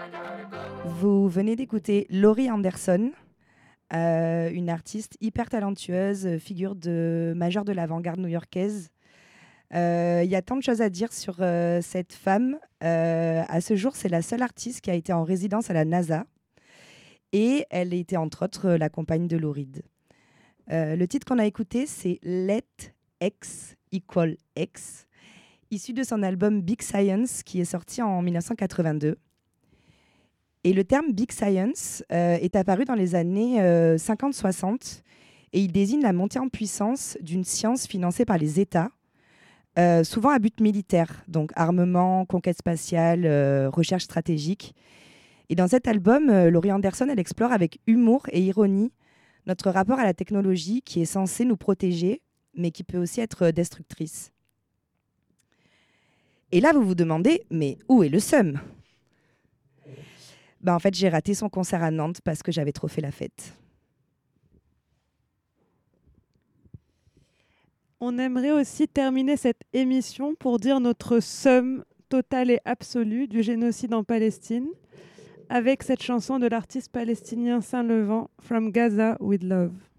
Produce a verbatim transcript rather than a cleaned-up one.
Vous venez d'écouter Laurie Anderson, euh, une artiste hyper talentueuse, figure de majeure de l'avant-garde new-yorkaise. Il euh, y a tant de choses à dire sur euh, cette femme. Euh, à ce jour, c'est la seule artiste qui a été en résidence à la NASA. Et elle était entre autres la compagne de Lou Reed. Euh, le titre qu'on a écouté, c'est Let X Equal X, issu de son album Big Science, qui est sorti en mille neuf cent quatre-vingt-deux. Et le terme Big Science euh, est apparu dans les années euh, cinquante soixante et il désigne la montée en puissance d'une science financée par les États, euh, souvent à but militaire, donc armement, conquête spatiale, euh, recherche stratégique. Et dans cet album, euh, Laurie Anderson, elle explore avec humour et ironie notre rapport à la technologie qui est censée nous protéger, mais qui peut aussi être destructrice. Et là, vous vous demandez, mais où est le seum ? Ben, en fait, j'ai raté son concert à Nantes parce que j'avais trop fait la fête. On aimerait aussi terminer cette émission pour dire notre somme totale et absolue du génocide en Palestine avec cette chanson de l'artiste palestinien Saint Levant, From Gaza with Love.